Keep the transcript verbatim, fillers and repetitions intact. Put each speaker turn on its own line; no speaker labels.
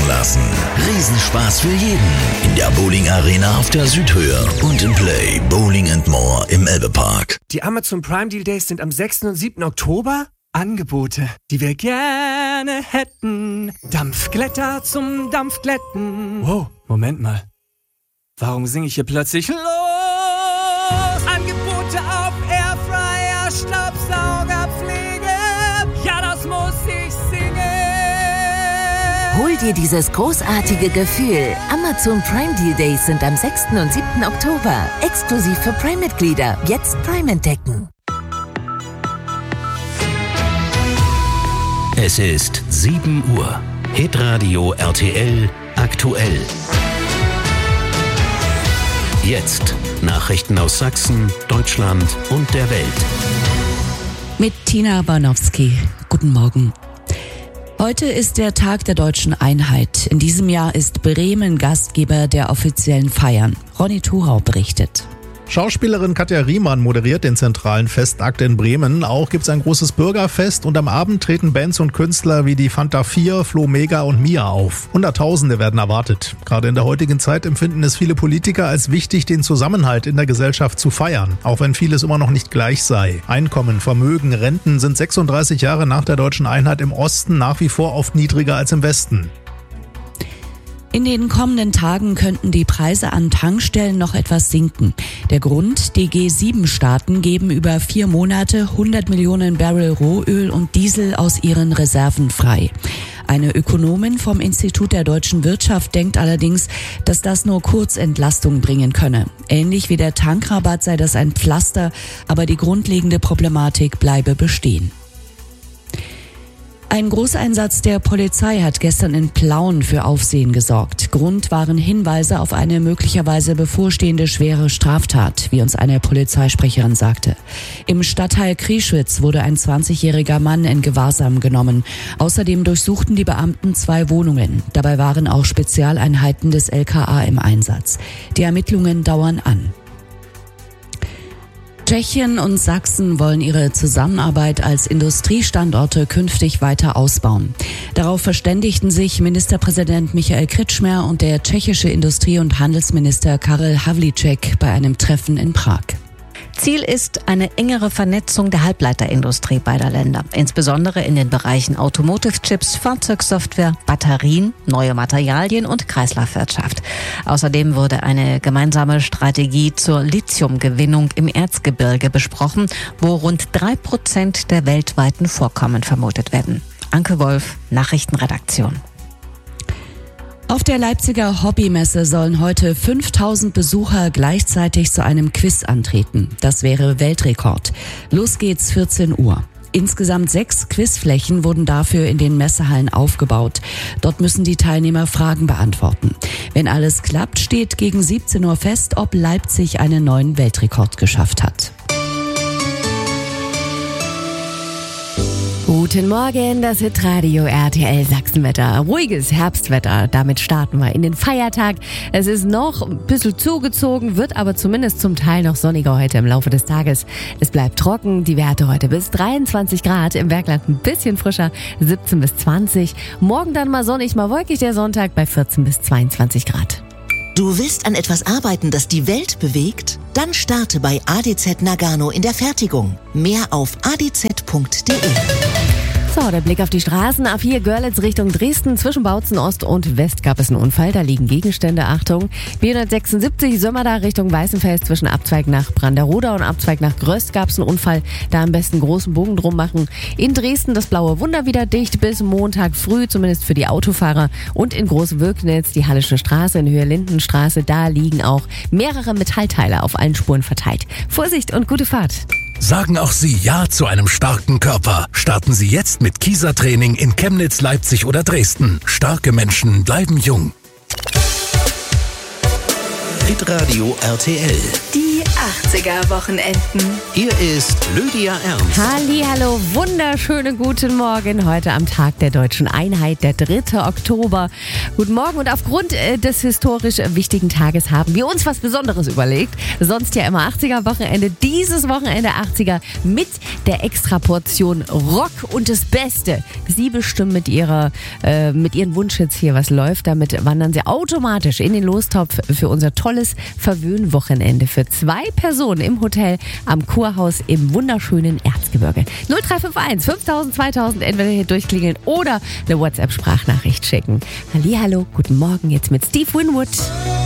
lassen. Riesenspaß für jeden in der Bowling Arena auf der Südhöhe und im Play Bowling and More im Elbe-Park.
Die Amazon Prime Deal Days sind am sechsten und siebten Oktober. Angebote, die wir gerne hätten. Dampfglätter zum Dampfglätten. Wow, Moment mal. Warum singe ich hier plötzlich los? Angebote auf Airfryer, Staubsaugerpflege. Ja, das muss ich singen.
Hol dir dieses großartige Gefühl. Amazon Prime Deal Days sind am sechsten und siebten Oktober. Exklusiv für Prime-Mitglieder. Jetzt Prime entdecken.
Es ist sieben Uhr. Hitradio R T L aktuell. Jetzt Nachrichten aus Sachsen, Deutschland und der Welt.
Mit Tina Barnowski. Guten Morgen. Heute ist der Tag der deutschen Einheit. In diesem Jahr ist Bremen Gastgeber der offiziellen Feiern. Ronny Thurau berichtet.
Schauspielerin Katja Riemann moderiert den zentralen Festakt in Bremen. Auch gibt's ein großes Bürgerfest und am Abend treten Bands und Künstler wie die Fanta vier, Flo Mega und Mia auf. Hunderttausende werden erwartet. Gerade in der heutigen Zeit empfinden es viele Politiker als wichtig, den Zusammenhalt in der Gesellschaft zu feiern, auch wenn vieles immer noch nicht gleich sei. Einkommen, Vermögen, Renten sind sechsunddreißig Jahre nach der deutschen Einheit im Osten nach wie vor oft niedriger als im Westen.
In den kommenden Tagen könnten die Preise an Tankstellen noch etwas sinken. Der Grund, die G sieben Staaten geben über vier Monate hundert Millionen Barrel Rohöl und Diesel aus ihren Reserven frei. Eine Ökonomin vom Institut der deutschen Wirtschaft denkt allerdings, dass das nur Kurzentlastung bringen könne. Ähnlich wie der Tankrabatt sei das ein Pflaster, aber die grundlegende Problematik bleibe bestehen. Ein Großeinsatz der Polizei hat gestern in Plauen für Aufsehen gesorgt. Grund waren Hinweise auf eine möglicherweise bevorstehende schwere Straftat, wie uns eine Polizeisprecherin sagte. Im Stadtteil Krieschwitz wurde ein zwanzigjähriger Mann in Gewahrsam genommen. Außerdem durchsuchten die Beamten zwei Wohnungen. Dabei waren auch Spezialeinheiten des L K A im Einsatz. Die Ermittlungen dauern an. Tschechien und Sachsen wollen ihre Zusammenarbeit als Industriestandorte künftig weiter ausbauen. Darauf verständigten sich Ministerpräsident Michael Kretschmer und der tschechische Industrie- und Handelsminister Karel Havlíček bei einem Treffen in Prag.
Ziel ist eine engere Vernetzung der Halbleiterindustrie beider Länder, insbesondere in den Bereichen Automotive-Chips, Fahrzeugsoftware, Batterien, neue Materialien und Kreislaufwirtschaft. Außerdem wurde eine gemeinsame Strategie zur Lithiumgewinnung im Erzgebirge besprochen, wo rund drei Prozent der weltweiten Vorkommen vermutet werden. Anke Wolf, Nachrichtenredaktion.
Auf der Leipziger Hobbymesse sollen heute fünftausend Besucher gleichzeitig zu einem Quiz antreten. Das wäre Weltrekord. Los geht's vierzehn Uhr. Insgesamt sechs Quizflächen wurden dafür in den Messehallen aufgebaut. Dort müssen die Teilnehmer Fragen beantworten. Wenn alles klappt, steht gegen siebzehn Uhr fest, ob Leipzig einen neuen Weltrekord geschafft hat.
Guten Morgen, das Hitradio R T L Sachsenwetter. Ruhiges Herbstwetter, damit starten wir in den Feiertag. Es ist noch ein bisschen zugezogen, wird aber zumindest zum Teil noch sonniger heute im Laufe des Tages. Es bleibt trocken, die Werte heute bis dreiundzwanzig Grad, im Bergland ein bisschen frischer, siebzehn bis zwanzig. Morgen dann mal sonnig, mal wolkig der Sonntag bei vierzehn bis zweiundzwanzig Grad.
Du willst an etwas arbeiten, das die Welt bewegt? Dann starte bei A D Z Nagano in der Fertigung. Mehr auf a d z punkt d e.
So, der Blick auf die Straßen. A vier Görlitz Richtung Dresden. Zwischen Bautzen Ost und West gab es einen Unfall. Da liegen Gegenstände. Achtung. B hundertsechsundsiebzig Sömmerda Richtung Weißenfels. Zwischen Abzweig nach Branderoda und Abzweig nach Gröst gab es einen Unfall. Da am besten großen Bogen drum machen. In Dresden das blaue Wunder wieder dicht bis Montag früh, zumindest für die Autofahrer. Und in Großwirknitz die Hallische Straße in Höhe Lindenstraße. Da liegen auch mehrere Metallteile auf allen Spuren verteilt. Vorsicht und gute Fahrt.
Sagen auch Sie Ja zu einem starken Körper. Starten Sie jetzt mit Kieser-Training in Chemnitz, Leipzig oder Dresden. Starke Menschen bleiben jung.
Hitradio R T L.
Die achtziger-Wochenenden.
Hier ist Lydia Ernst.
Hallihallo, wunderschönen guten Morgen. Heute am Tag der Deutschen Einheit, der dritte Oktober. Guten Morgen und aufgrund äh, des historisch wichtigen Tages haben wir uns was Besonderes überlegt. Sonst ja immer achtziger-Wochenende, dieses Wochenende achtziger mit der Extraportion Rock und das Beste. Sie bestimmen mit ihrer, äh, mit ihren Wunschhits hier, was läuft. Damit wandern sie automatisch in den Lostopf für unser tolles Verwöhnwochenende für zwei Personen im Hotel am Kurhaus im wunderschönen Erzgebirge. null drei fünf eins fünftausend zweitausend entweder hier durchklingeln oder eine WhatsApp-Sprachnachricht schicken. Hallihallo, guten Morgen jetzt mit Steve Winwood.